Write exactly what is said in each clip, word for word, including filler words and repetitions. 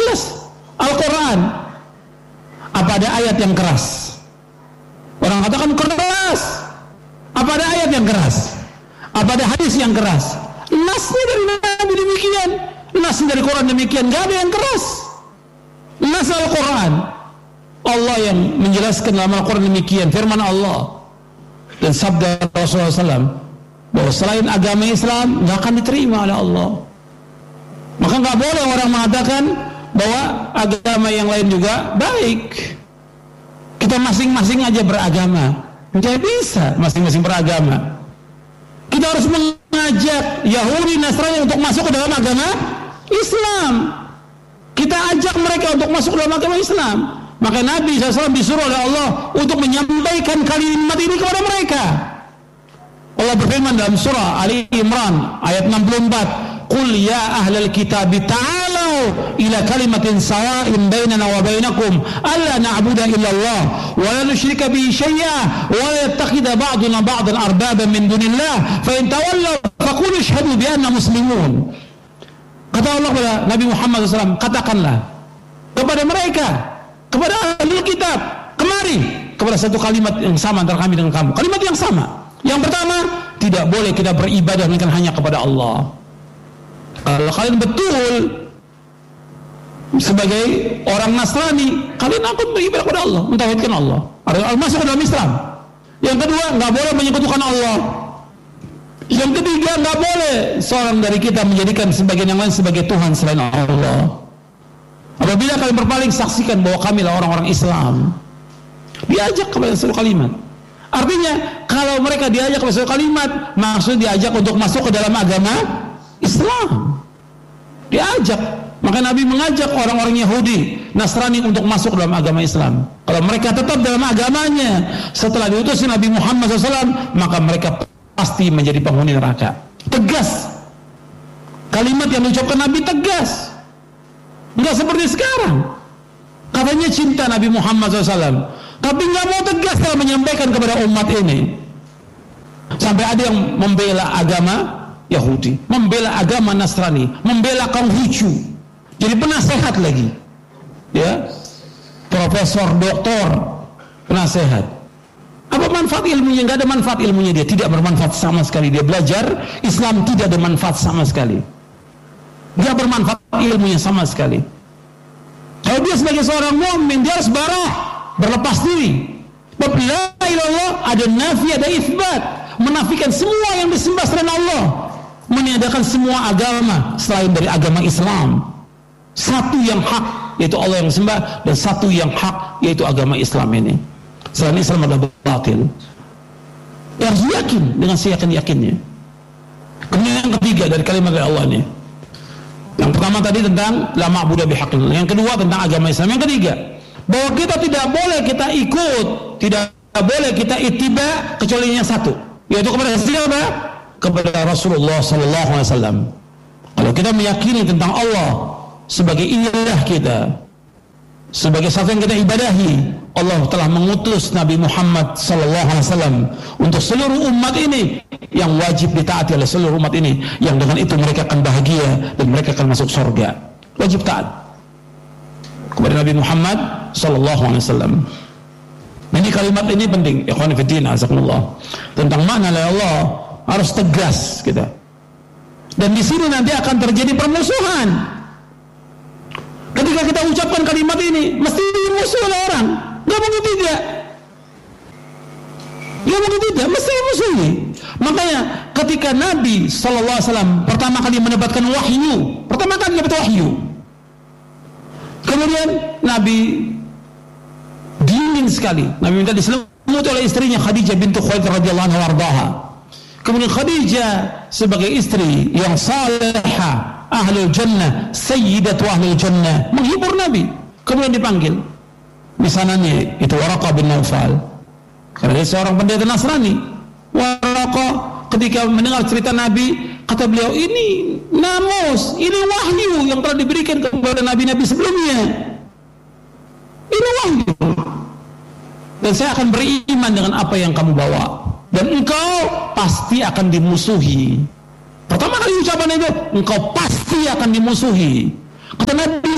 jelas. Al-Quran. Apa ada ayat yang keras? Orang katakan keras. Apa ada ayat yang keras? Apa ada hadis yang keras? Nasnya dari Nabi demikian, nasnya dari Quran demikian, gak ada yang keras. Nas Al-Quran, Allah yang menjelaskan dalam Al-Quran demikian, firman Allah dan sabda Rasulullah shallallahu alaihi wasallam bahwa selain agama Islam gak akan diterima oleh Allah. Maka gak boleh orang mengatakan bahwa agama yang lain juga baik. Kita masing-masing aja beragama. Tidak bisa masing-masing beragama. Kita harus mengajak Yahudi Nasrani untuk masuk ke dalam agama Islam. Kita ajak mereka untuk masuk ke dalam agama Islam. Maka Nabi shallallahu alaihi wasallam disuruh oleh Allah untuk menyampaikan kalimat ini kepada mereka. Allah berfirman dalam surah Ali Imran ayat enam puluh empat, "Qul ya ahlal kitab ta'alu ila kalimatin sawa'in bainana wa bainakum alla na'budu illa Allah wa la nusyrika bihi syai'an wa la yattakhidha ba'duna ba'dan arbaban min dunillah fa in tawallaw faqulu ashhadu bi anna muslimun." Kata Allah kepada Nabi Muhammad shallallahu alaihi wasallam, katakanlah kepada mereka, kepada ahli kitab, kemari kepada satu kalimat yang sama antara kami dengan kamu. Kalimat yang sama. Yang pertama, tidak boleh kita beribadah melainkan hanya kepada Allah. Kalau kalian betul sebagai orang Nasrani, kalian akan beribadah kepada Allah, mentauhidkan Allah, masuk ke dalam Islam. Yang kedua, nggak boleh menyekutukan Allah. Yang ketiga, nggak boleh seorang dari kita menjadikan sebagian yang lain sebagai Tuhan selain Allah. Apabila kalian berpaling, saksikan bahwa kami lah orang-orang Islam. Diajak kepada satu kalimat. Artinya, kalau mereka diajak kepada satu kalimat, maksudnya diajak untuk masuk ke dalam agama Islam. Diajak. Maka Nabi mengajak orang-orang Yahudi Nasrani untuk masuk dalam agama Islam. Kalau mereka tetap dalam agamanya setelah diutus Nabi Muhammad shallallahu alaihi wasallam, maka mereka pasti menjadi penghuni neraka. Tegas. Kalimat yang diucapkan Nabi tegas. Enggak seperti sekarang. Katanya cinta Nabi Muhammad shallallahu alaihi wasallam, tapi nggak mau tegas dalam menyampaikan kepada umat ini. Sampai ada yang membela agama Yahudi, membela agama Nasrani, membela kaum Hucu, jadi penasehat lagi, ya, profesor, doktor, penasehat. Apa manfaat ilmunya? Nggak ada manfaat ilmunya, dia tidak bermanfaat sama sekali. Dia belajar Islam tidak ada manfaat sama sekali, nggak bermanfaat ilmunya sama sekali. Kalau dia sebagai seorang mukmin, dia harus barah, berlepas diri. Bab la ilaha illallah ada nafi, ada isbat, menafikan semua yang disembah selain Allah, meniadakan semua agama selain dari agama Islam. Satu yang hak yaitu Allah yang disembah, dan satu yang hak yaitu agama Islam ini. Selain Islam adalah batil. Dia harus yakin dengan seyakin-yakinnya. Kemudian yang ketiga dari kalimat dari Allah ini. Yang pertama tadi tentang la ma'budu bihaqqin. Yang kedua tentang agama Islam. Yang ketiga, bahwa kita tidak boleh kita ikut, tidak boleh kita ittiba kecuali yang satu, yaitu kepada siapa? Kepada Rasulullah sallallahu alaihi wasallam. Kalau kita meyakini tentang Allah sebagai ilah kita, sebagai satu yang kita ibadahi, Allah telah mengutus Nabi Muhammad sallallahu alaihi wasallam untuk seluruh umat ini yang wajib ditaati oleh seluruh umat ini, yang dengan itu mereka akan bahagia dan mereka akan masuk surga. Wajib taat kepada Nabi Muhammad sallallahu alaihi wasallam. Ini kalimat ini penting, ikhwan fillah, azakumullah. Tentang makna la Allah harus tegas kita. Dan di sini nanti akan terjadi permusuhan. Ketika kita ucapkan kalimat ini, mesti dimusuhi oleh orang. Enggak mungkin tidak. Enggak mungkin tidak, mesti dimusuhi. Makanya ketika Nabi sallallahu alaihi wasallam pertama kali mendapatkan wahyu, pertama kali dapat wahyu, kemudian Nabi dingin sekali. Nabi minta diselimuti oleh istrinya Khadijah bintu Khuwailid radhiyallahu anha wardaha. Kemudian Khadijah sebagai istri yang salihah, ahlul jannah, sayyidatu ahlul jannah, menghibur Nabi. Kemudian dipanggil. Di sananya itu Waraqah bin Naufal. Karena dia seorang pendeta Nasrani. Waraqah ketika mendengar cerita Nabi, kata beliau, ini namus, ini wahyu yang telah diberikan kepada nabi-nabi sebelumnya. Ini wahyu. Dan saya akan beriman dengan apa yang kamu bawa. Dan engkau pasti akan dimusuhi. Pertama kali ucapan itu, engkau pasti akan dimusuhi. Kata Nabi,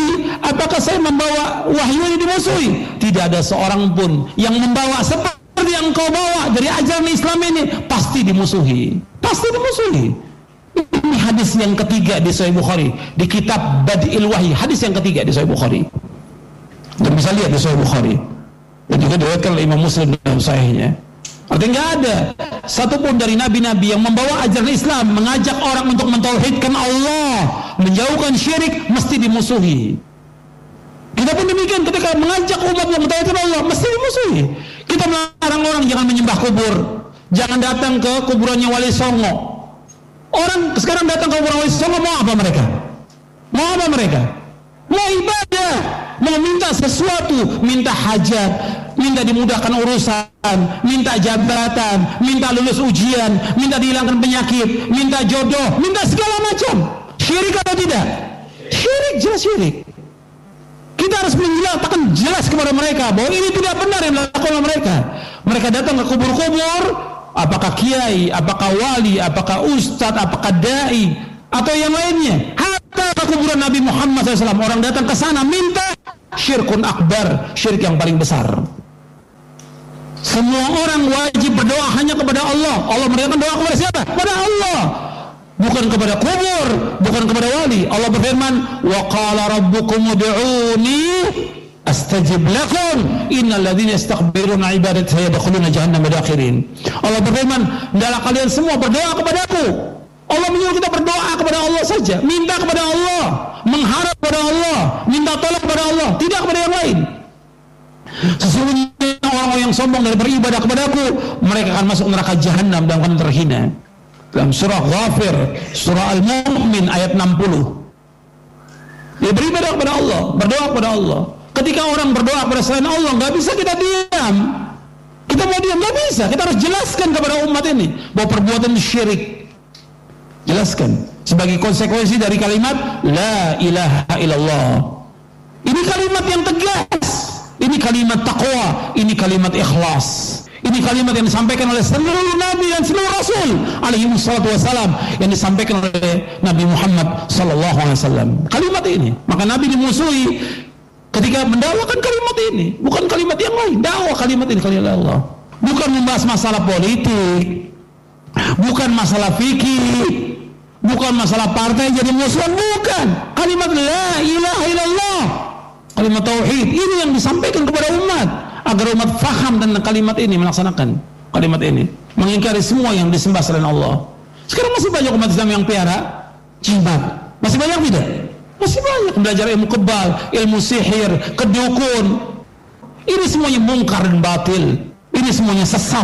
Apakah saya membawa wahyu ini dimusuhi? Tidak ada seorang pun yang membawa seperti yang kau bawa dari ajaran Islam ini, pasti dimusuhi. Pasti dimusuhi. Ini hadis yang ketiga di Sahih Bukhari, di kitab Bad'il Wahyi, hadis yang ketiga di Sahih Bukhari. Dan bisa lihat di Sahih Bukhari. Dan juga diriwayatkan oleh Imam Muslim dalam sahihnya. Artinya nggak ada satupun dari nabi-nabi yang membawa ajaran Islam, mengajak orang untuk mentauhidkan Allah, menjauhkan syirik, mesti dimusuhi. Kita pun demikian, ketika mengajak umat yang mentauhidkan Allah, mesti dimusuhi. Kita melarang orang jangan menyembah kubur, jangan datang ke kuburannya Wali Songo. Orang sekarang datang ke kuburan Wali Songo, mau apa mereka? Mau apa mereka? Mau ibadah, mau minta sesuatu, minta hajat, minta dimudahkan urusan, minta jabatan, minta lulus ujian, minta dihilangkan penyakit, minta jodoh, minta segala macam. Syirik atau tidak? Syirik, jelas syirik. Kita harus menjelaskan jelas kepada mereka bahwa ini tidak benar yang dilakukan oleh mereka. Mereka datang ke kubur-kubur, apakah kiai, apakah wali, apakah ustadz, apakah dai, atau yang lainnya. Hatta ke kuburan Nabi Muhammad shallallahu alaihi wasallam, orang datang ke sana minta syirkun akbar, syirik yang paling besar. Semua orang wajib berdoa hanya kepada Allah. Allah memberikan doa kepada siapa? Kepada Allah, bukan kepada kubur, bukan kepada wali. Allah berfirman, wa qala rabbukum ud'uni astajib lakum innal ladzina yastakbiruna ibadati sayadkhuluna jahannam dakhirin. Allah berfirman, hendaklah kalian semua berdoa kepadaku. Allah menyuruh kita berdoa kepada Allah saja, minta kepada Allah, mengharap kepada Allah, minta tolong kepada Allah, tidak kepada yang lain. Sesungguhnya orang-orang yang sombong dari beribadah kepadaku, mereka akan masuk neraka jahanam dalam keadaan terhina. Dalam surah Ghafir, surah Al-Mu'min ayat enam puluh. Dia beribadah kepada Allah, berdoa kepada Allah. Ketika orang berdoa kepada selain Allah, nggak bisa kita diam. Kita mau diam, nggak bisa. Kita harus jelaskan kepada umat ini bahwa perbuatan syirik. Jelaskan sebagai konsekuensi dari kalimat La ilaha illallah. Ini kalimat yang tegas, ini kalimat taqwa, ini kalimat ikhlas, ini kalimat yang disampaikan oleh seluruh nabi dan seluruh rasul alaihi wassalatu wassalam, yang disampaikan oleh Nabi Muhammad sallallahu alaihi wasallam. Kalimat ini, maka nabi dimusuhi ketika mendakwakan kalimat ini, bukan kalimat yang lain. Dakwah kalimat ini, kalimat Allah, bukan membahas masalah politik, bukan masalah fikih, bukan masalah partai jadi musuhan, bukan. Kalimat la ilaha illallah, kalimat tauhid, ini yang disampaikan kepada umat agar umat faham tentang kalimat ini, melaksanakan kalimat ini, mengingkari semua yang disembah selain Allah. Sekarang masih banyak umat Islam yang piara jimat, masih banyak tidak? Masih banyak belajar ilmu kebal, ilmu sihir, kedukun. Ini semuanya mungkar dan batil, ini semuanya sesat.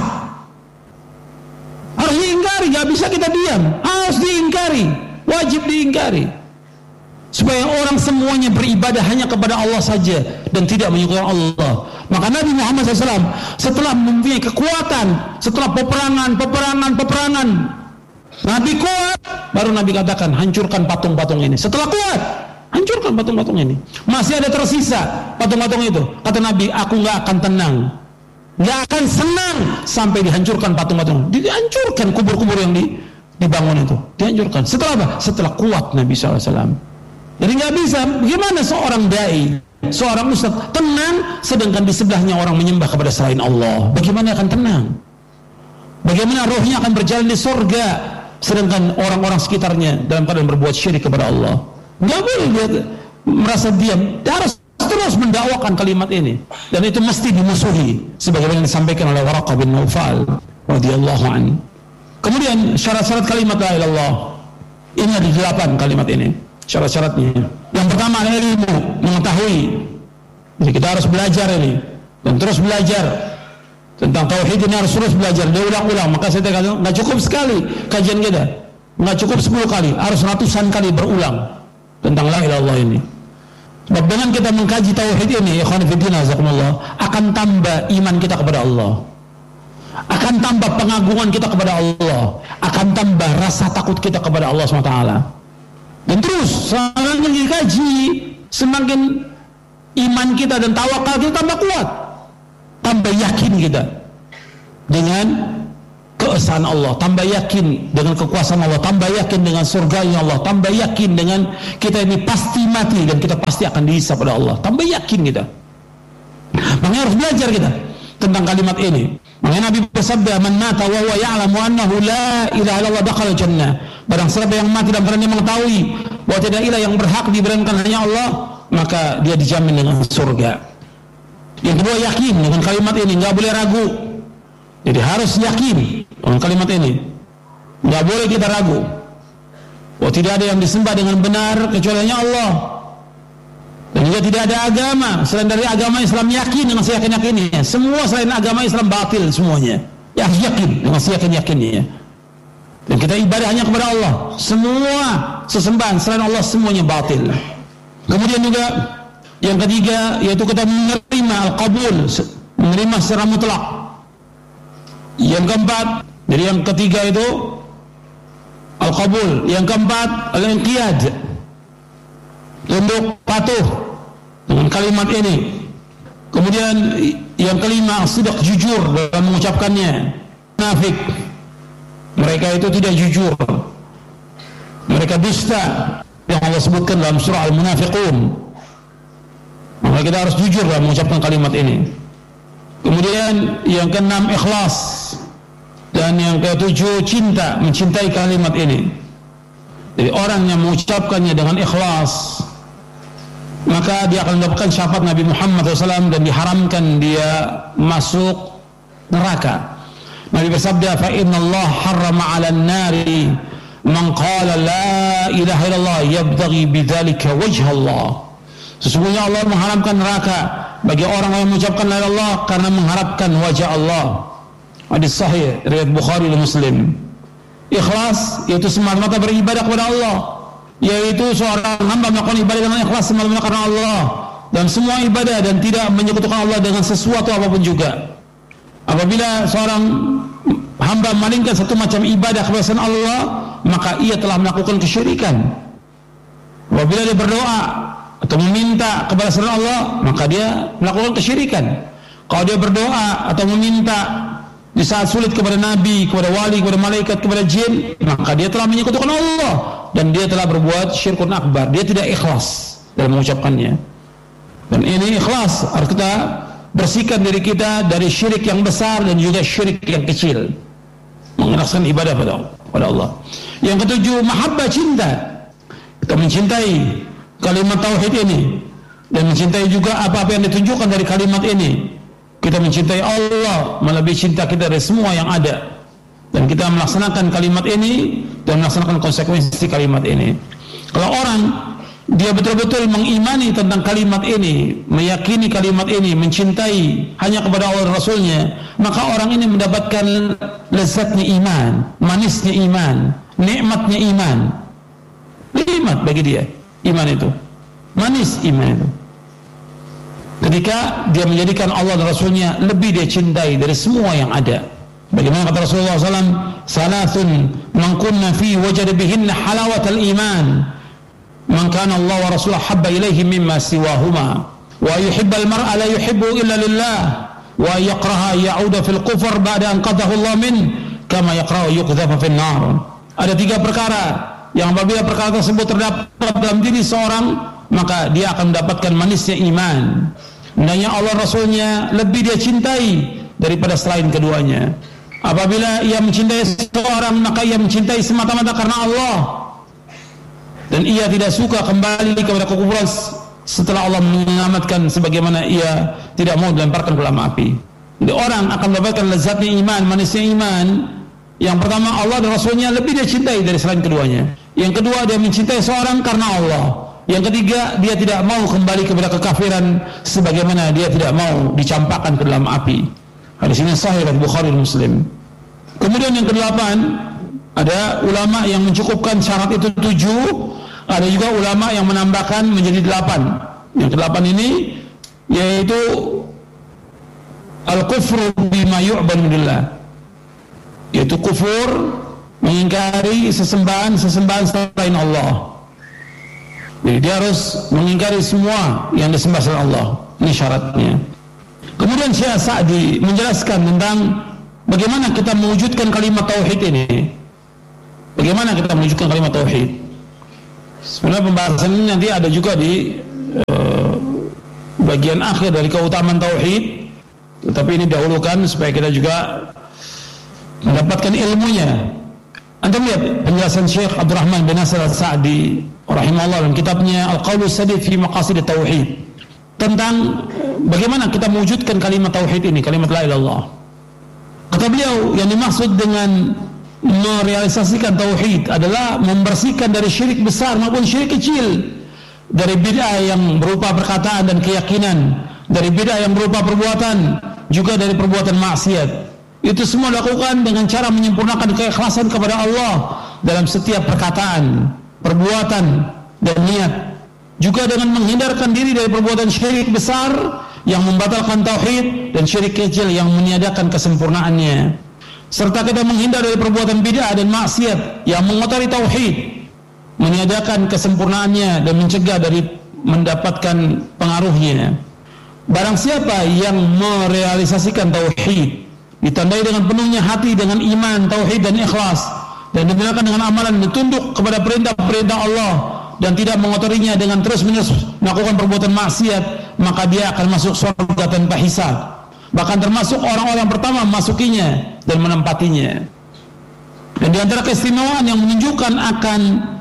Harus diingkari, gak bisa kita diam, harus diingkari, wajib diingkari, supaya orang semuanya beribadah hanya kepada Allah saja dan tidak menyekutukan Allah. Maka Nabi Muhammad shallallahu alaihi wasallam setelah mempunyai kekuatan, setelah peperangan, peperangan, peperangan, Nabi kuat, baru Nabi katakan hancurkan patung-patung ini. Setelah kuat, hancurkan patung-patung ini. Masih ada tersisa patung-patung itu, kata Nabi, aku gak akan tenang, gak akan senang sampai dihancurkan patung-patung, dihancurkan kubur-kubur yang di, dibangun itu, dihancurkan. Setelah apa? Setelah kuat Nabi shallallahu alaihi wasallam. Jadi nggak bisa. Bagaimana seorang dai, seorang ustaz tenang, sedangkan di sebelahnya orang menyembah kepada selain Allah? Bagaimana akan tenang? Bagaimana rohnya akan berjalan di surga, sedangkan orang-orang sekitarnya dalam keadaan berbuat syirik kepada Allah? Nggak boleh dia merasa diam. Dia harus terus mendakwakan kalimat ini, dan itu mesti dimusuhi, sebagaimana yang disampaikan oleh Waraqah bin Naufal radhiyallahu anhu. Kemudian syarat-syarat kalimat la ilaha illallah ini ada delapan kalimat ini. Syarat-syaratnya, yang pertama ilmu, mengetahui. Jadi kita harus belajar ini dan terus belajar tentang tauhid ini, harus terus belajar, diulang-ulang. Maka saya katakan nggak cukup sekali kajian kita, nggak cukup sepuluh kali, harus ratusan kali berulang tentang la ilaha illallah ini. Sebab dengan kita mengkaji tauhid ini, ikhwan fillah, jazakumullah, akan tambah iman kita kepada Allah, akan tambah pengagungan kita kepada Allah, akan tambah rasa takut kita kepada Allah subhanahu wa taala. Dan terus semakin dikaji, semakin iman kita dan tawakal kita tambah kuat, tambah yakin kita dengan keesaan Allah, tambah yakin dengan kekuasaan Allah, tambah yakin dengan surganya Allah, tambah yakin dengan kita ini pasti mati dan kita pasti akan dihisab oleh Allah, tambah yakin kita. Makanya harus belajar kita tentang kalimat ini. Makanya Nabi bersabda, man mata wa huwa ya'lamu annahu la ilaha illallah dakhala jannah. Barang siapa yang mati dan berani mengetahui bahwa tidak ilah yang berhak diberikan hanya Allah, maka dia dijamin dengan surga. Yang kedua, yakin dengan kalimat ini, enggak boleh ragu. Jadi harus yakin dengan kalimat ini, enggak boleh kita ragu. Bahwa tidak ada yang disembah dengan benar kecuali hanya Allah. Dan juga tidak ada agama selain dari agama Islam. Yakin dengan seyakin-yakinnya. Semua selain agama Islam batil semuanya. Ya, yakin dengan seyakin-yakinnya. Dan kita ibadah hanya kepada Allah. Semua sesembahan selain Allah semuanya batil. Kemudian juga yang ketiga, yaitu kita menerima al-qabul, menerima secara mutlak. Yang keempat, jadi yang ketiga itu al-qabul. Yang keempat, al-inqiyad, tunduk patuh dengan kalimat ini. Kemudian yang kelima, sidq, jujur dalam mengucapkannya. Munafik, mereka itu tidak jujur, mereka dusta, yang Allah sebutkan dalam surah Al-Munafiqun. Maka kita harus jujur dalam mengucapkan kalimat ini. Kemudian yang keenam, ikhlas, dan yang ketujuh, cinta, mencintai kalimat ini. Jadi orang yang mengucapkannya dengan ikhlas, maka dia akan mendapatkan syafaat Nabi Muhammad shallallahu alaihi wasallam dan diharamkan dia masuk neraka. Nabi bersabda, fa inna Allah harrama 'alan nari man qala la ilaha illallah yabtaghi bidzalika wajha Allah. Sesungguhnya Allah mengharamkan neraka bagi orang yang mengucapkan la ilaha illallah karena mengharapkan wajah Allah. Hadis sahih riwayat Bukhari dan Muslim. Ikhlas yaitu semata-mata beribadah kepada Allah, yaitu seorang hamba melakukan ibadah dengan ikhlas semata-mata karena Allah, dan semua ibadah dan tidak menyekutukan Allah dengan sesuatu apapun juga. Apabila seorang hamba memalingkan satu macam ibadah kepada selain Allah, maka ia telah melakukan kesyirikan. Apabila dia berdoa atau meminta kepada selain Allah, maka dia melakukan kesyirikan. Kalau dia berdoa atau meminta di saat sulit kepada nabi, kepada wali, kepada malaikat, kepada jin, maka dia telah menyekutukan Allah dan dia telah berbuat syirkun akbar. Dia tidak ikhlas dalam mengucapkannya. Dan ini ikhlas harus kita bersihkan diri kita dari syirik yang besar dan juga syirik yang kecil, mengikhlaskan ibadah pada Allah. Yang ketujuh, mahabbah, cinta. Kita mencintai kalimat tauhid ini dan mencintai juga apa-apa yang ditunjukkan dari kalimat ini. Kita mencintai Allah melebihi cinta kita dari semua yang ada, dan kita melaksanakan kalimat ini dan melaksanakan konsekuensi kalimat ini. Kalau orang dia betul-betul mengimani tentang kalimat ini, meyakini kalimat ini, mencintai hanya kepada Allah dan Rasulnya, maka orang ini mendapatkan lezatnya iman, manisnya iman, nikmatnya iman. Nikmat bagi dia iman itu, manis iman itu. Ketika dia menjadikan Allah dan Rasulnya lebih dia cintai dari semua yang ada. Bagaimana kata Rasulullah shallallahu alaihi wasallam, salasun man kunna fi wajada bihinna halawatal iman, man kana Allah wa rasulahu habba ilaihi mimma siwahuma, wa yuhibbal mar'a la yuhibbu illa lillah, wa yaqraha ya'uda fil kufr ba'da an qadahu Allah min kama yaqrahu yuqdhafa fin nar. Ada tiga perkara yang apabila perkara tersebut terdapat dalam diri seorang, maka dia akan mendapatkan manisnya iman. Hendaknya Allah Rasulnya lebih dia cintai daripada selain keduanya. Apabila ia mencintai seseorang, maka ia mencintai semata-mata karena Allah, dan ia tidak suka kembali kepada kekufuran setelah Allah menyelamatkan, sebagaimana ia tidak mau dilemparkan ke dalam api. Jadi orang akan mendapatkan lezatnya iman, manisnya iman. Yang pertama, Allah dan Rasulnya lebih dia cintai dari selain keduanya. Yang kedua, dia mencintai seorang karena Allah. Yang ketiga, dia tidak mau kembali kepada kekafiran, sebagaimana dia tidak mau dicampakkan ke dalam api. Hadis ini sahih dari Bukhari dan Muslim. Kemudian yang kedelapan, ada ulama yang mencukupkan syarat itu tujuh, ada juga ulama yang menambahkan menjadi delapan. Yang kedelapan ini yaitu al-kufru bima yu'badu billah, yaitu kufur, mengingkari sesembahan-sesembahan selain Allah. Jadi dia harus mengingkari semua yang disembah selain Allah. Ini syaratnya. Kemudian Syekh Sa'di menjelaskan tentang bagaimana kita mewujudkan kalimat tauhid ini? Bagaimana kita mewujudkan kalimat tauhid? Sebenarnya pembahasan ini nanti ada juga di uh, bagian akhir dari keutamaan tauhid, tetapi ini dahulukan supaya kita juga mendapatkan ilmunya. Anda lihat penjelasan Syekh Abdurrahman bin Nasir As-Sa'di rahimahullah dalam kitabnya Al-Qaulus Sadid fi Maqasid Tauhid tentang bagaimana kita mewujudkan kalimat tauhid ini, kalimat la ilaha illallah. Kata beliau, yang dimaksud dengan merealisasikan tauhid adalah membersihkan dari syirik besar maupun syirik kecil, dari bid'ah yang berupa perkataan dan keyakinan, dari bid'ah yang berupa perbuatan, juga dari perbuatan maksiat. Itu semua dilakukan dengan cara menyempurnakan keikhlasan kepada Allah dalam setiap perkataan, perbuatan, dan niat. Juga dengan menghindarkan diri dari perbuatan syirik besar yang membatalkan tauhid dan syirik kecil yang meniadakan kesempurnaannya. Serta kita menghindar dari perbuatan bid'ah dan maksiat yang mengotori tauhid, meniadakan kesempurnaannya dan mencegah dari mendapatkan pengaruhnya. Barang siapa yang merealisasikan tauhid, ditandai dengan penuhnya hati dengan iman, tauhid dan ikhlas, dan dibenarkan dengan amalan ditunduk kepada perintah-perintah Allah dan tidak mengotorinya dengan terus-menerus melakukan perbuatan maksiat, maka dia akan masuk surga tanpa hisab, bahkan termasuk orang-orang pertama memasukinya dan menempatinya. Dan di antara keistimewaan yang menunjukkan akan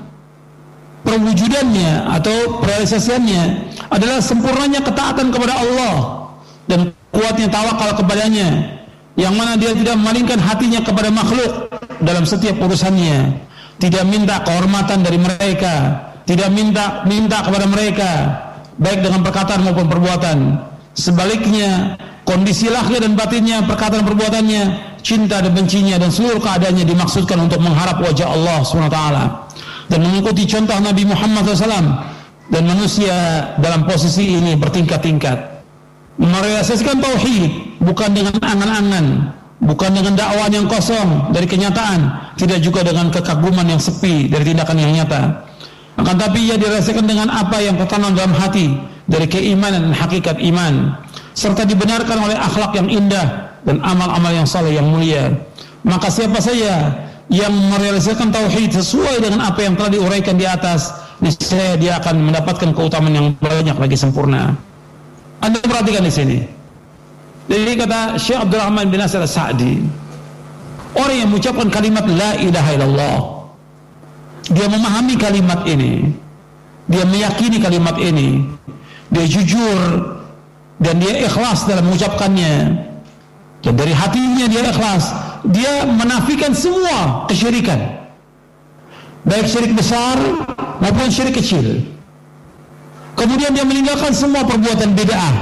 perwujudannya atau realisasiannya adalah sempurnanya ketaatan kepada Allah dan kuatnya tawakal kepadanya, yang mana dia tidak memalingkan hatinya kepada makhluk dalam setiap urusannya, tidak minta kehormatan dari mereka, tidak minta minta kepada mereka baik dengan perkataan maupun perbuatan. Sebaliknya, kondisi lahir dan batinnya, perkataan dan perbuatannya, cinta dan bencinya dan seluruh keadaannya dimaksudkan untuk mengharap wajah Allah subhanahu wa taala dan mengikuti contoh Nabi Muhammad shallallahu alaihi wasallam. Dan manusia dalam posisi ini bertingkat-tingkat. Merealisasikan tauhid bukan dengan angan-angan, bukan dengan dakwaan yang kosong dari kenyataan, tidak juga dengan kekaguman yang sepi dari tindakan yang nyata, akan tapi ia dirasakan dengan apa yang tertanam dalam hati dari keimanan dan hakikat iman, serta dibenarkan oleh akhlak yang indah dan amal-amal yang saleh yang mulia. Maka siapa saja yang merealisasikan tauhid sesuai dengan apa yang telah diuraikan di atas, niscaya dia akan mendapatkan keutamaan yang banyak lagi sempurna. Anda perhatikan di sini. Jadi kata Syekh Abdurrahman bin Nasir As-Sa'di, orang yang mengucapkan kalimat la ilaha illallah, dia memahami kalimat ini, dia meyakini kalimat ini, dia jujur dan dia ikhlas dalam mengucapkannya, dan dari hatinya dia ikhlas, dia menafikan semua kesyirikan, baik syirik besar maupun syirik kecil. Kemudian dia meninggalkan semua perbuatan bid'ah.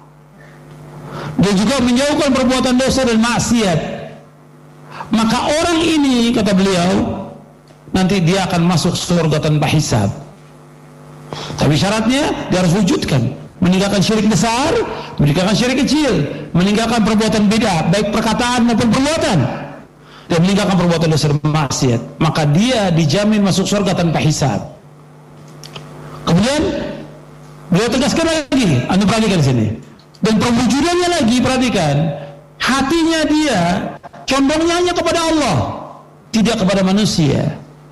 Dia juga menjauhkan perbuatan dosa dan maksiat. Maka orang ini, kata beliau, nanti dia akan masuk surga tanpa hisab. Tapi syaratnya dia harus wujudkan, meninggalkan syirik besar, meninggalkan syirik kecil, meninggalkan perbuatan bid'ah, baik perkataan maupun perbuatan, dan meninggalkan perbuatan dosa dan maksiat. Maka dia dijamin masuk surga tanpa hisab. Kemudian beliau tegaskan lagi, Anda perhatikan di sini. Dan perwujudannya lagi, perhatikan, hatinya dia condongnya hanya kepada Allah, tidak kepada manusia.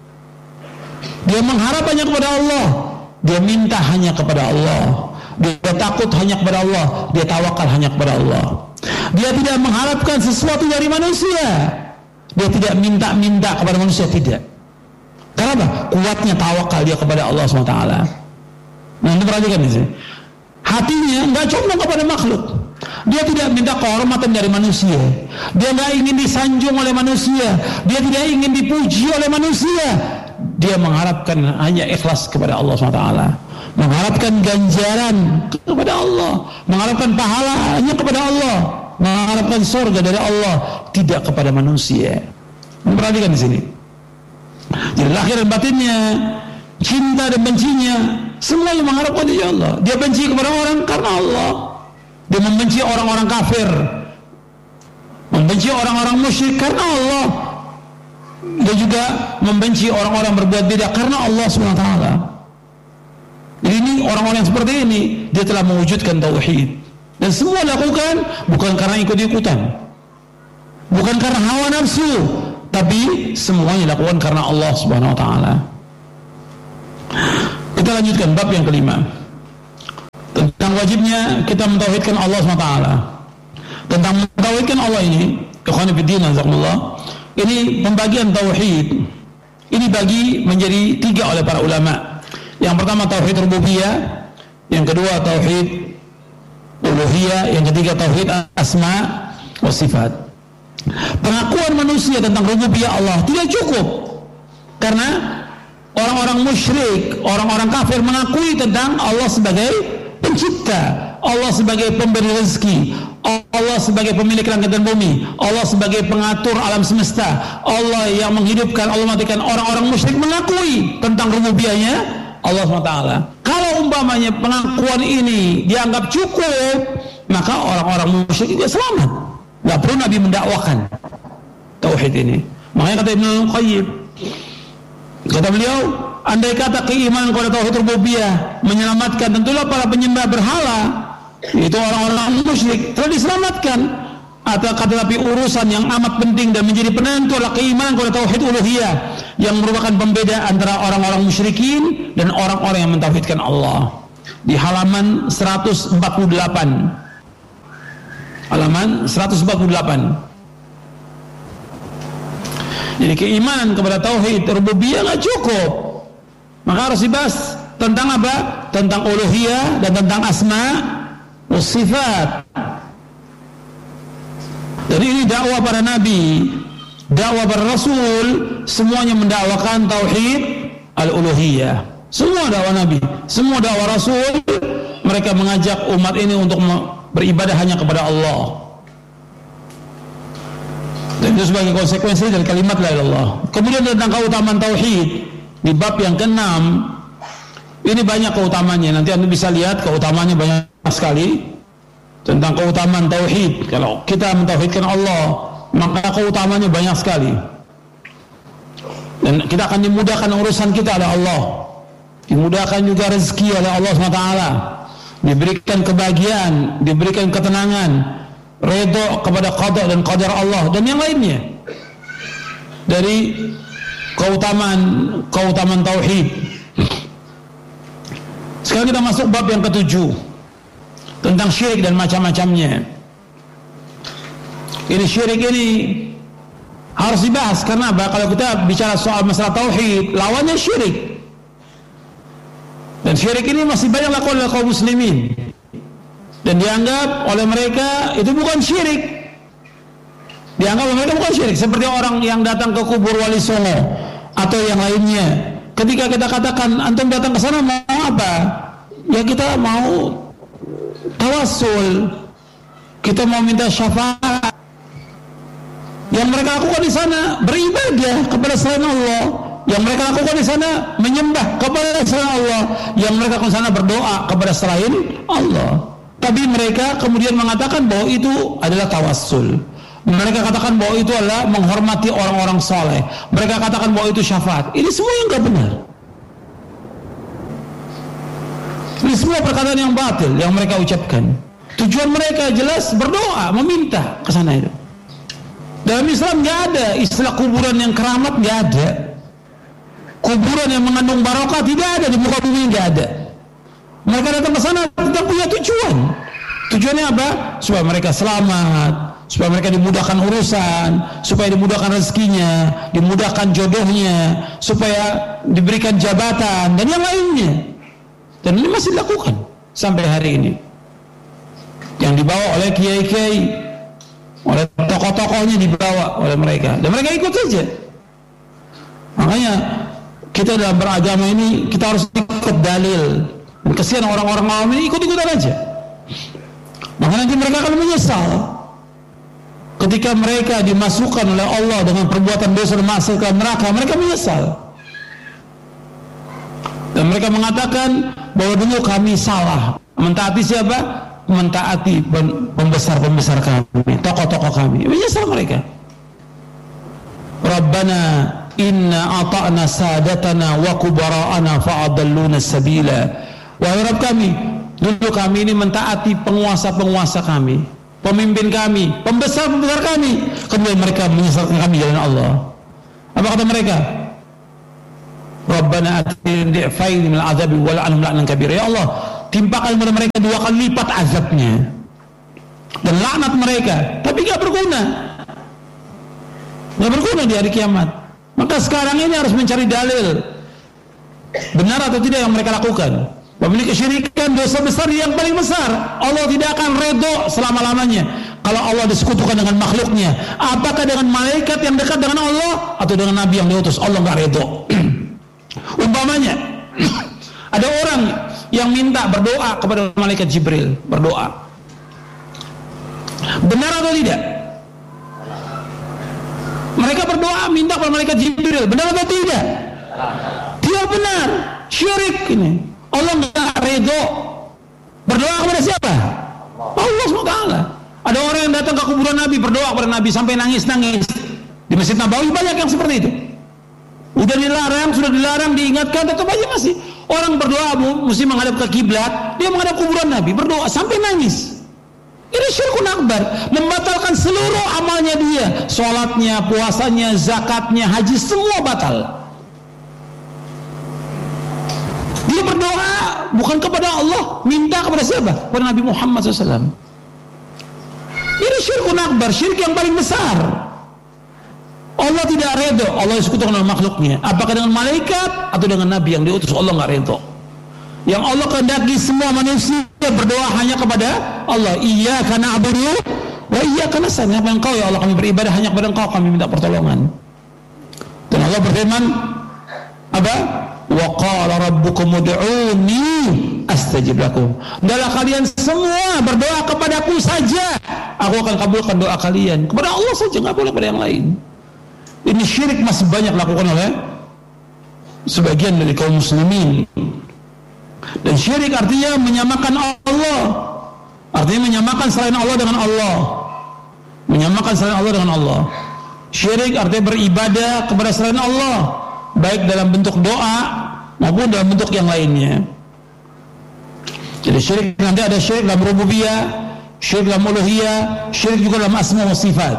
Dia mengharap hanya kepada Allah, dia minta hanya kepada Allah, dia takut hanya kepada Allah, dia tawakal hanya kepada Allah. Dia tidak mengharapkan sesuatu dari manusia, dia tidak minta-minta kepada manusia, tidak. Karena apa? Kuatnya tawakal dia kepada Allah subhanahu wa taala. Nah, Anda perhatikan di sini. Hatinya enggak condong kepada makhluk. Dia tidak minta kehormatan dari manusia. Dia enggak ingin disanjung oleh manusia. Dia tidak ingin dipuji oleh manusia. Dia mengharapkan hanya ikhlas kepada Allah subhanahu wa taala. Mengharapkan ganjaran kepada Allah. Mengharapkan pahala hanya kepada Allah. Mengharapkan surga dari Allah, tidak kepada manusia. Anda perhatikan di sini. Jadi lahir dan batinnya, cinta dan bencinya, semuanya mengharapkan dari Allah. Dia benci kepada orang karena Allah. Dia membenci orang-orang kafir, membenci orang-orang musyrik karena Allah. Dia juga membenci orang-orang berbuat bid'ah karena Allah subhanahu wa taala. Jadi ini orang-orang yang seperti ini, dia telah mewujudkan tauhid. Dan semua lakukan bukan karena ikut-ikutan. bukan karena hawa nafsu, tapi semuanya dilakukan karena Allah Subhanahu wa taala. Kita lanjutkan bab yang kelima, tentang wajibnya kita mentauhidkan Allah Subhanahu wa taala. Tentang mentauhidkan Allah ini, ikhwan fillah, jazakumullah, ini pembagian tauhid ini bagi menjadi tiga oleh para ulama. Yang pertama tauhid rububiyah, yang kedua tauhid uluhiyah, yang ketiga tauhid asma wa sifat. Pengakuan manusia tentang rububiyah Allah tidak cukup, karena orang-orang musyrik, orang-orang kafir mengakui tentang Allah sebagai pencipta, Allah sebagai pemberi rezeki, Allah sebagai pemilik langit dan bumi, Allah sebagai pengatur alam semesta, Allah yang menghidupkan, Allah matikan. Orang-orang musyrik mengakui tentang rububiyahnya Allah subhanahu wa taala. Kalau umpamanya pengakuan ini dianggap cukup, maka orang-orang musyrik dia selamat. Tidak perlu Nabi mendakwakan tauhid ini. Makanya kata Ibnu Qayyim, kata beliau, andai kata keimanan kepada tauhid rububiyah menyelamatkan, tentulah para penyembah berhala, itu orang-orang musyrik, telah diselamatkan. Atau kata tapi urusan yang amat penting dan menjadi penentu adalah keimanan kepada tauhid uluhiyah, yang merupakan pembeda antara orang-orang musyrikin dan orang-orang yang mentauhidkan Allah. Di halaman seratus empat puluh delapan, halaman seratus empat puluh delapan. Jadi keimanan kepada tauhid rububiyah nggak cukup, maka harus dibahas tentang apa? Tentang uluhiyah dan tentang asma wa sifat. Dan ini dakwah para nabi, dakwah para rasul, semuanya mendakwakan tauhid al-uluhiyah. Semua dakwah nabi, semua dakwah rasul, mereka mengajak umat ini untuk beribadah hanya kepada Allah. Dan itu sebagai konsekuensi dari kalimat la ilaha illallah. Kemudian tentang keutamaan tauhid di bab yang keenam, ini banyak keutamanya. Nanti Anda bisa lihat keutamaannya banyak sekali. Tentang keutamaan tauhid, kalau kita mentauhidkan Allah, maka keutamaannya banyak sekali. Dan kita akan dimudahkan urusan kita oleh Allah, dimudahkan juga rezeki oleh Allah subhanahu wa taala, diberikan kebahagiaan, diberikan ketenangan, redha kepada qada dan qadar Allah dan yang lainnya dari keutamaan keutamaan tauhid. Sekarang kita masuk bab yang ketujuh, tentang syirik dan macam-macamnya. Ini syirik ini harus dibahas, karena apa? Kalau kita bicara soal masalah tauhid, lawannya syirik. Dan syirik ini masih banyak lakukan oleh kaum muslimin, dan dianggap oleh mereka itu bukan syirik. Dianggap oleh mereka bukan syirik, seperti orang yang datang ke kubur Wali Songo atau yang lainnya. Ketika kita katakan antum datang ke sana mau apa? Ya kita mau tawassul, kita mau minta syafaat. Yang mereka lakukan di sana beribadah kepada selain Allah. Yang mereka lakukan di sana menyembah kepada selain Allah. Yang mereka lakukan di sana berdoa kepada selain Allah. Tapi mereka kemudian mengatakan bahwa itu adalah tawassul. Mereka katakan bahwa itu adalah menghormati orang-orang soleh. Mereka katakan bahwa itu syafaat. Ini semua yang tidak benar. Ini semua perkataan yang batil yang mereka ucapkan. Tujuan mereka jelas berdoa, meminta ke sana itu. Dalam Islam nggak ada istilah kuburan yang keramat, nggak ada. Kuburan yang mengandung barokah tidak ada di muka bumi, nggak ada. Mereka datang ke sana tidak punya tujuan. Tujuannya apa? Supaya mereka selamat, supaya mereka dimudahkan urusan, supaya dimudahkan rezekinya, dimudahkan jodohnya, supaya diberikan jabatan dan yang lainnya. Dan ini masih dilakukan sampai hari ini, yang dibawa oleh kiai-kiai, oleh tokoh-tokohnya dibawa oleh mereka, dan mereka ikut saja. Makanya kita dalam beragama ini kita harus ikut dalil. Dan kesian orang-orang awam ini ikut-ikutan aja. Maka nanti mereka akan menyesal ketika mereka dimasukkan oleh Allah dengan perbuatan dosa dan maksiat ke neraka. Mereka menyesal. Dan mereka mengatakan bahwa dulu kami salah. Mentaati siapa? Mentaati pembesar-pembesar kami, tokoh-tokoh kami. Menyesal mereka. Rabbana inna ata'na sadatana wa kubara'ana fa'adalluna sabila. Wahai Rabb kami, dulu kami ini mentaati penguasa-penguasa kami. pemimpin kami, pembesar-pembesar kami. Kemudian mereka menyesatkan kami jalan Allah. Apa kata mereka? Rabbana atina di'faini minal azabi wa la'anhum la'nan kabira. Ya Allah, timpakan kepada mereka dua kali lipat azabnya dan laknat mereka. Tapi gak berguna, gak berguna di hari kiamat. Maka sekarang ini harus mencari dalil benar atau tidak yang mereka lakukan. Memiliki kesyirikan, dosa besar yang paling besar. Allah tidak akan redho selama-lamanya kalau Allah disekutukan dengan makhluknya. Apakah dengan malaikat yang dekat dengan Allah atau dengan nabi yang diutus, Allah gak redho. Umpamanya ada orang yang minta berdoa kepada malaikat Jibril, berdoa, benar atau tidak? Mereka berdoa minta kepada malaikat Jibril, benar atau tidak? Tidak benar, syirik ini. Allah nggak redho. Berdoa kepada siapa? Allah subhanahu wa taala. Ada orang yang datang ke kuburan Nabi, berdoa kepada Nabi sampai nangis-nangis. Di Masjid Nabawi banyak yang seperti itu. Udah dilarang, sudah dilarang, diingatkan, tetap aja masih. Orang berdoa mesti menghadap ke kiblat, dia menghadap kuburan Nabi, berdoa sampai nangis. Ini syirkun akbar, membatalkan seluruh amalnya dia, sholatnya, puasanya, zakatnya, haji, semua batal. Dia berdoa bukan kepada Allah, minta kepada siapa? Kepada Nabi Muhammad shallallahu alaihi wasallam. Ini syirkun akbar, syirik yang paling besar. Allah tidak redho, Allah disekutukan dengan makhluknya. Apakah dengan malaikat atau dengan nabi yang diutus, Allah nggak redho. Yang Allah kehendaki semua manusia berdoa hanya kepada Allah. Iyyaka na'budu wa iyyaka nasta'in. Hanya Engkau ya Allah kami beribadah, hanya kepada Engkau kami minta pertolongan. Dan Allah berfirman apa? Wa qala rabbukum ud'uni astajib lakum. Hendaklah kalian semua berdoa kepadaku saja, aku akan kabulkan doa kalian. Kepada Allah saja, nggak boleh pada yang lain. Ini syirik masih banyak dilakukan oleh sebagian dari kaum muslimin. Dan syirik artinya menyamakan Allah, artinya menyamakan selain Allah dengan Allah, menyamakan selain Allah dengan Allah. Syirik artinya beribadah kepada selain Allah, baik dalam bentuk doa maupun dalam bentuk yang lainnya. Jadi syirik nanti ada syirik dalam rububiyah, syirik dalam uluhiyah, syirik juga dalam asma wa sifat.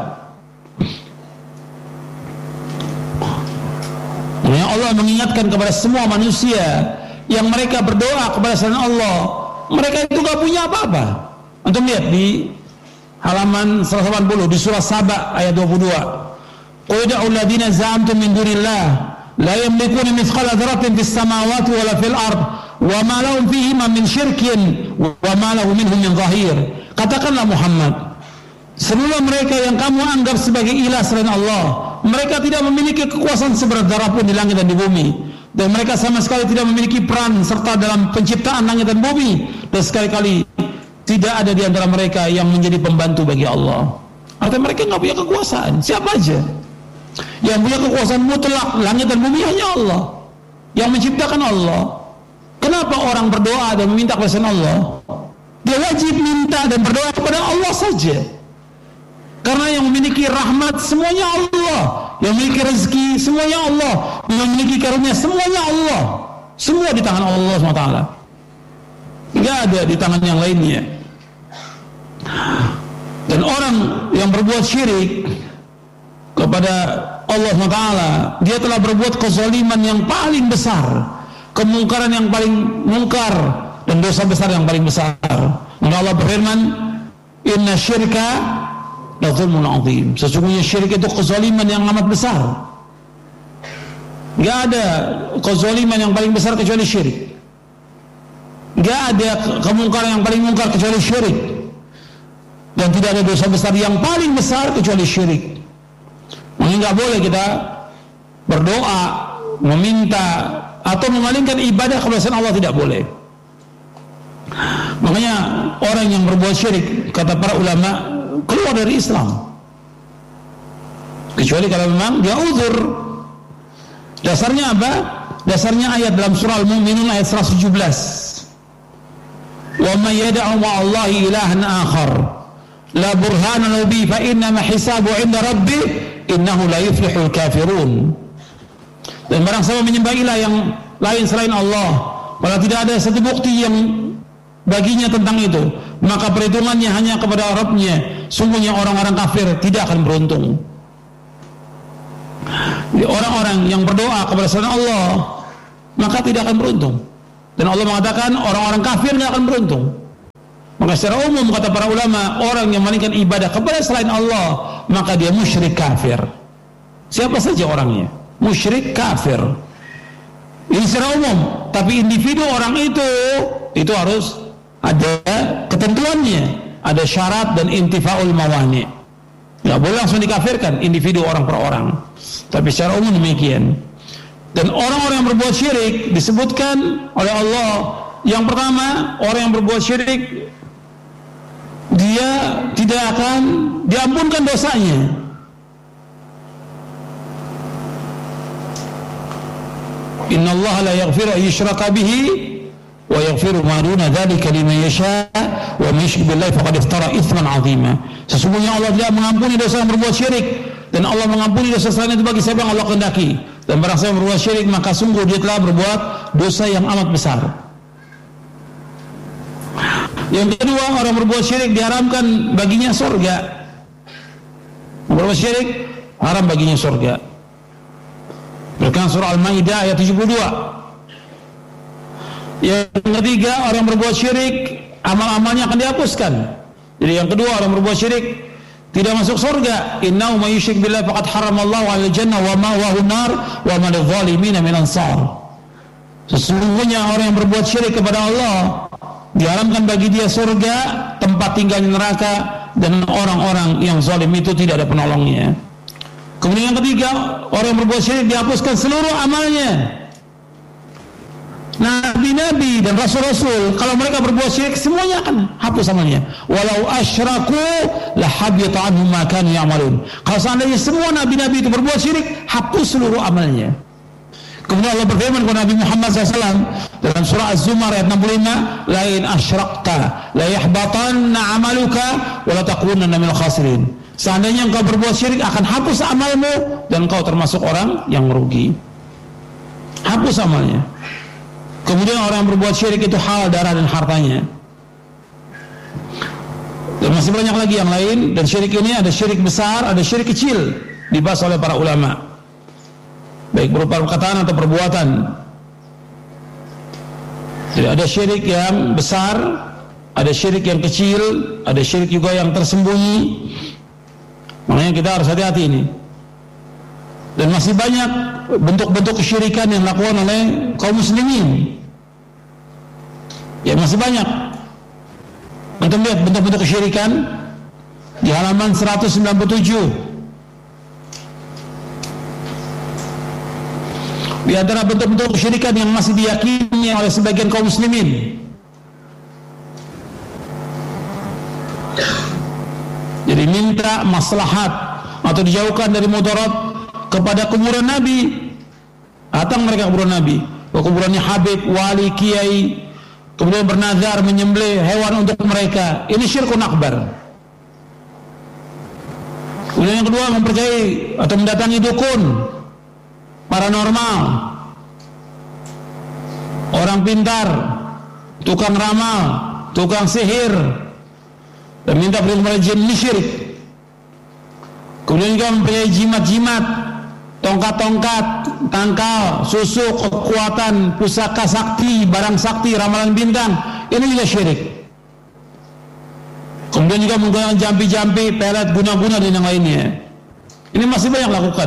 Yang Allah mengingatkan kepada semua manusia yang mereka berdoa kepada selain Allah, mereka itu gak punya apa-apa. Antum lihat di halaman seratus delapan puluh di surah Saba ayat dua puluh dua. Qul da'u alladziina za'amtum min dunillah la yamlikuna mithqala dzarratin fis samawati wala fil ard wa ma lahum fihima min syirkin wa ma lahu minhum min dhahir. Katakanlah Muhammad, seluruh mereka yang kamu anggap sebagai ilah selain Allah, mereka tidak memiliki kekuasaan seberat darah pun di langit dan di bumi, dan mereka sama sekali tidak memiliki peran serta dalam penciptaan langit dan bumi, dan sekali-kali tidak ada di antara mereka yang menjadi pembantu bagi Allah. Artinya mereka nggak punya kekuasaan. Siapa aja yang punya kekuasaan mutlak langit dan bumi hanya Allah, yang menciptakan Allah. Kenapa orang berdoa dan meminta kepada Allah? Dia wajib minta dan berdoa kepada Allah saja, karena yang memiliki rahmat semuanya Allah, yang memiliki rezeki semuanya Allah, yang memiliki karunia semuanya Allah. Semua di tangan Allah subhanahu wa taala, tidak ada di tangan yang lainnya. Dan orang yang berbuat syirik kepada Allah subhanahu wa taala, dia telah berbuat kezaliman yang paling besar, kemungkaran yang paling mungkar, dan dosa besar yang paling besar. Maka Allah berfirman, inna syirka la zulmun azim. Sesungguhnya syirik itu kezaliman yang amat besar. Gak ada kezaliman yang paling besar kecuali syirik. Gak ada kemungkaran yang paling mungkar kecuali syirik. Dan tidak ada dosa besar yang paling besar kecuali syirik. Makanya gak boleh kita berdoa, meminta atau memalingkan ibadah kepada selain Allah, tidak boleh. Makanya orang yang berbuat syirik, kata para ulama, keluar dari Islam, kecuali kalau memang dia uzur. Dasarnya apa? Dasarnya ayat dalam surah Al-Mu'minun ayat seratus tujuh belas. Wa may yad'u ma'allahi ilahan akhar la burhana lahu bi fa inna ma hisabu 'inda rabbih innahu la yuflihul kafirun. Dan barang siapa menyembah ilah yang lain selain Allah, padahal tidak ada satu bukti yang baginya tentang itu, maka perhitungannya hanya kepada Rabb-Nya. Sungguhnya orang-orang kafir tidak akan beruntung. Jadi orang-orang yang berdoa kepada selain Allah, maka tidak akan beruntung. Dan Allah mengatakan orang-orang kafir tidak akan beruntung. Maka secara umum kata para ulama, orang yang meninggalkan ibadah kepada selain Allah, maka dia musyrik kafir. Siapa saja orangnya, musyrik kafir. Ini secara umum. Tapi individu orang itu, itu harus ada ketentuannya, ada syarat dan intifaul mawani. Nggak boleh langsung dikafirkan individu orang per orang. Tapi secara umum demikian. Dan orang-orang yang berbuat syirik disebutkan oleh Allah. Yang pertama, orang yang berbuat syirik, dia tidak akan diampunkan dosanya. Innallaha la yaghfiru an yushraka bihi wa yaghfiru ma duna dzalika liman yasha wa man yushrik billahi faqad iftara itsman 'azima. Sesungguhnya Allah tidak mengampuni dosa yang berbuat syirik, dan Allah mengampuni dosa selain itu bagi siapa yang Allah kehendaki. Dan barang siapa yang berbuat syirik, maka sungguh dia telah berbuat dosa yang amat besar. Yang kedua, orang berbuat syirik diharamkan baginya surga. Berbuat syirik haram baginya surga. Berikan surah Al-Maidah ayat tujuh puluh dua. Yang ketiga, orang berbuat syirik, amal-amalnya akan dihapuskan. Jadi yang kedua, orang berbuat syirik tidak masuk surga. Innahu may yusyrik billahi faqad haramallahu 'alal jannah wa ma'wahu nar wa ma lidh-dhalimin min ansar. Sesungguhnya orang yang berbuat syirik kepada Allah diharamkan bagi dia surga, tempat tinggalnya neraka, dan orang-orang yang zalim itu tidak ada penolongnya. Kemudian yang ketiga, orang yang berbuat syirik dihapuskan seluruh amalnya. Nabi-nabi dan rasul-rasul, kalau mereka berbuat syirik, semuanya akan hapus amalnya. Walau asyraku lahabita anhum ma kanu ya'malun. Kalau seandainya semua nabi-nabi itu berbuat syirik, hapus seluruh amalnya. Kemudian Allah berfirman kepada Nabi Muhammad shallallahu alaihi wasallam dalam surah Az-Zumar ayat enam puluh lima, lain asyrakta la yahbatanna amaluka wa la takunanna minal khasirin. Seandainya engkau berbuat syirik, akan hapus amalmu dan engkau termasuk orang yang merugi. Hapus amalnya. Kemudian orang yang berbuat syirik itu halal darah dan hartanya. Dan masih banyak lagi yang lain. Dan syirik ini ada syirik besar, ada syirik kecil, dibahas oleh para ulama, baik berupa perkataan atau perbuatan. Jadi ada syirik yang besar, ada syirik yang kecil, ada syirik juga yang tersembunyi. Makanya kita harus hati-hati ini. Dan masih banyak bentuk-bentuk kesyirikan yang dilakukan oleh kaum muslimin. Ya masih banyak. Untuk lihat bentuk-bentuk kesyirikan di halaman seratus sembilan puluh tujuh. Di antara bentuk-bentuk kesyirikan yang masih diyakini oleh sebagian kaum muslimin, jadi minta maslahat atau dijauhkan dari mudarat kepada kuburan Nabi. Datang mereka ke kuburan Nabi, ke kuburannya Habib, wali, kiai, kemudian bernazar menyembelih hewan untuk mereka. Ini syirkun akbar. Kemudian yang kedua, mempercayai atau mendatangi dukun, paranormal, orang pintar, tukang ramal, tukang sihir, dan minta perlindungan jin. Ini syirik. Kemudian juga mempercayai jimat-jimat, tongkat-tongkat, tangkal, susuk, kekuatan, pusaka sakti, barang sakti, ramalan bintang. Ini juga syirik. Kemudian juga menggunakan jampi-jampi, pelet, guna-guna dan yang lainnya. Ini masih banyak lakukan.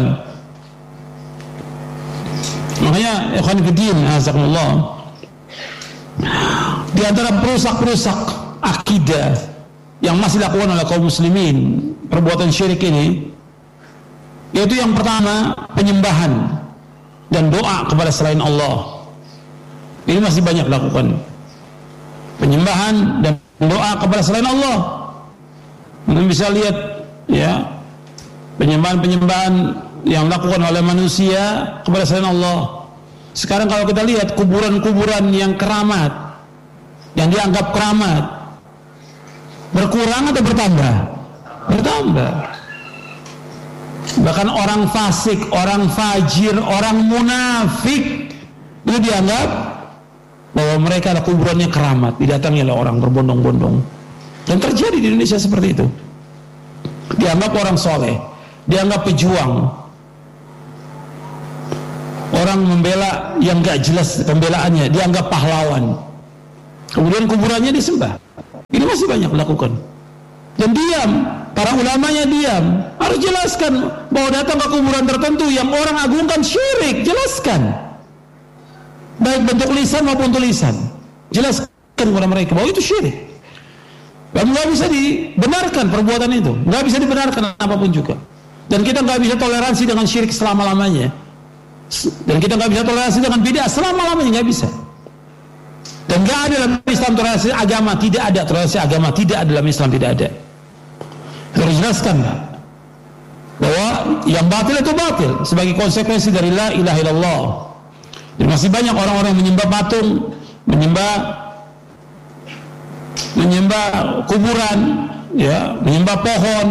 Makanya ikhwan fillah, azakumullah, di antara perusak-perusak akidah yang masih dilakukan oleh kaum muslimin, perbuatan syirik ini, yaitu yang pertama, penyembahan dan doa kepada selain Allah. Ini masih banyak dilakukan, penyembahan dan doa kepada selain Allah. Mungkin bisa lihat ya, penyembahan-penyembahan yang dilakukan oleh manusia kepada selain Allah. Sekarang kalau kita lihat kuburan-kuburan yang keramat, yang dianggap keramat, berkurang atau bertambah? Bertambah. Bahkan orang fasik, orang fajir, orang munafik itu dianggap bahwa mereka ada kuburannya keramat, didatangi oleh orang berbondong-bondong. Dan terjadi di Indonesia seperti itu. Dianggap orang soleh, dianggap pejuang, orang membela yang gak jelas pembelaannya, dianggap pahlawan. Kemudian kuburannya disembah. Ini masih banyak dilakukan. Dan diam, para ulamanya diam. Harus jelaskan bahwa datang ke kuburan tertentu yang orang agungkan syirik, jelaskan. Baik bentuk lisan maupun tulisan, jelaskan kepada mereka bahwa itu syirik. Dan nggak bisa dibenarkan perbuatan itu, nggak bisa dibenarkan apapun juga. Dan kita nggak bisa toleransi dengan syirik selama-lamanya. Dan kita nggak bisa toleransi dengan bid'ah selama-lamanya, nggak bisa. Dan nggak ada dalam Islam toleransi agama, tidak ada toleransi agama, tidak ada dalam Islam, tidak ada. Harus jelaskan bahwa yang batil itu batil sebagai konsekuensi dari la ilaha illallah. Dan masih banyak orang-orang yang menyembah patung, menyembah menyembah kuburan, ya, menyembah pohon,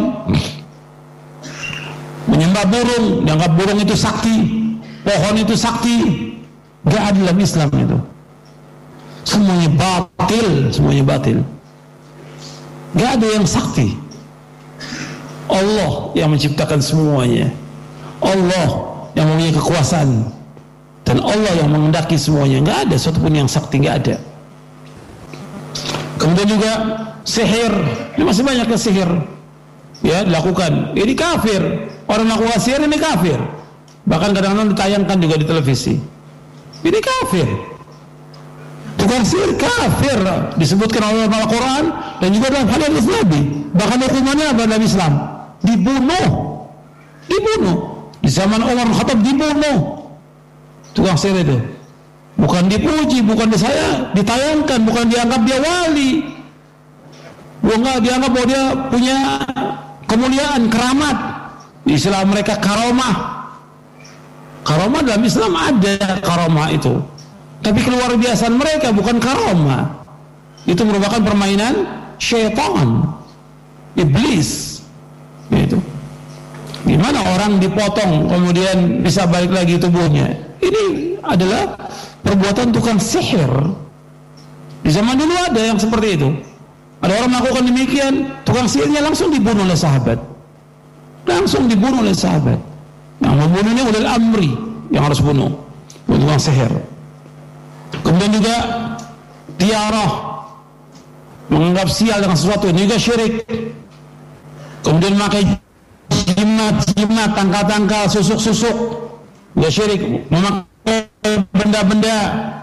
menyembah burung, dianggap burung itu sakti, pohon itu sakti. Gak ada dalam Islam itu. Semuanya batil, semuanya batil. Gak ada yang sakti. Allah yang menciptakan semuanya. Allah yang mempunyai kekuasaan. Dan Allah yang mengendaki semuanya. Nggak ada satu pun yang sakti, nggak ada. Kemudian juga sihir, ini masih banyak ke sihir, ya, dilakukan. Ini kafir. Orang melakukan sihir ini kafir. Bahkan kadang-kadang ditayangkan juga di televisi. Ini kafir. Tukang sihir kafir, disebutkan oleh Al-Quran dan juga dalam hadis Nabi. Bahkan hukumannya apa dalam Islam? Dibunuh, dibunuh. Di zaman Umar bin Khattab dibunuh. Tukang sihir itu bukan dipuji, bukan saya ditayangkan, bukan dianggap dia wali, bukan dianggap bahwa dia punya kemuliaan, keramat. Di Islam mereka karomah. Karomah dalam Islam ada karomah itu, tapi keluar biasaan mereka bukan karomah. Itu merupakan permainan syaitan, iblis. Gitu. Gimana orang dipotong kemudian bisa balik lagi tubuhnya? Ini adalah perbuatan tukang sihir. Di zaman dulu ada yang seperti itu. Ada orang melakukan demikian, tukang sihirnya langsung dibunuh oleh sahabat. Langsung dibunuh oleh sahabat. Yang membunuhnya ulil amri yang harus bunuh, tukang sihir. Kemudian juga tiarah, menganggap sial dengan sesuatu, ini juga syirik. Kemudian memakai jimat-jimat, tangkal-tangkal, susuk-susuk, juga syirik. Memakai benda-benda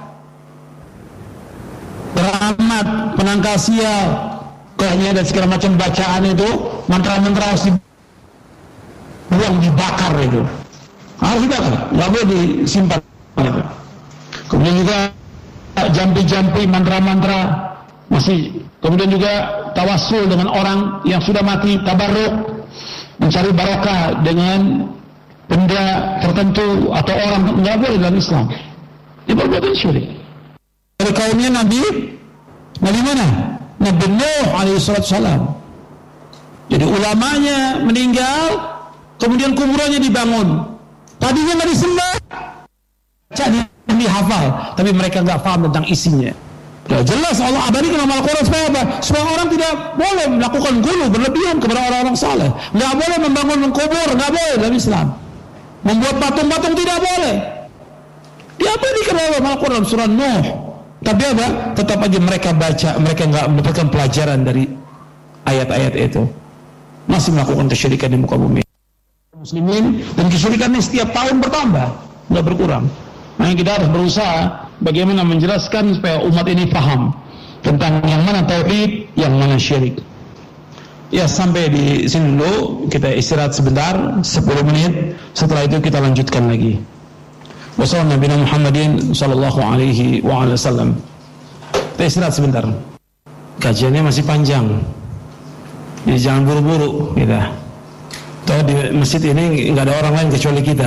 keramat, penangkal sial, kayaknya ada segala macam bacaan itu, mantra-mantra harus dibuang, dibakar itu, harus dibakar, nggak boleh disimpan gitu. Kemudian juga jampi-jampi, mantra-mantra masih. Kemudian juga tawassul dengan orang yang sudah mati, tabarruk, mencari barokah dengan benda tertentu atau orang, nggak boleh dalam Islam. Ini perbuatan syirik. Dari kaumnya Nabi, Nabi mana? Nabi Nuh alaihi salam. Jadi ulamanya meninggal, kemudian kuburannya dibangun, tadinya nggak disembah, jadi dihafal, tapi mereka nggak paham tentang isinya. Ya, jelas Allah abadikan dalam Al-Quran supaya apa? Supaya orang tidak boleh melakukan gulu berlebihan kepada orang-orang saleh. Nggak boleh membangun kubur, nggak boleh dalam Islam. Membuat patung-patung tidak boleh. Diabadikan oleh Al-Quran surah Nuh. Tapi apa? Tetap aja mereka baca, mereka nggak mendapatkan pelajaran dari ayat-ayat itu. Masih melakukan kesyirikan di muka bumi. Muslimin, dan kesyirikannya setiap tahun bertambah, nggak berkurang. Nah, kita harus berusaha bagaimana menjelaskan supaya umat ini paham tentang yang mana tauhid, yang mana syirik. Ya, sampai di sini dulu, kita istirahat sebentar, sepuluh menit. Setelah itu kita lanjutkan lagi. Wassalamualaikum warahmatullahi wabarakatuh. Sallallahu alaihi wa alihi wasallam. Kita istirahat sebentar. Kajiannya masih panjang, jadi jangan buru-buru kita. Tahu di masjid ini nggak ada orang lain kecuali kita.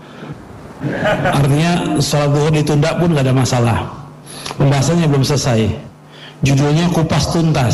Artinya sholat zuhur ditunda pun nggak ada masalah. Pembahasannya belum selesai. Judulnya kupas tuntas.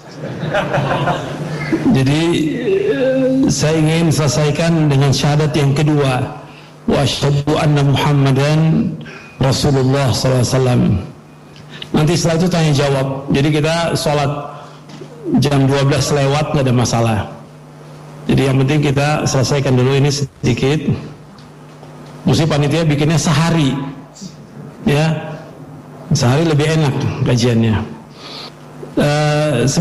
Jadi saya ingin selesaikan dengan syahadat yang kedua. Wa asyhadu anna Muhammadan Rasulullah sallallahu alaihi wasallam. Nanti setelah itu tanya jawab. Jadi kita sholat jam dua belas lewat nggak ada masalah. Jadi yang penting kita selesaikan dulu ini sedikit. Mesti panitia bikinnya sehari, ya, sehari lebih enak kajiannya. Uh,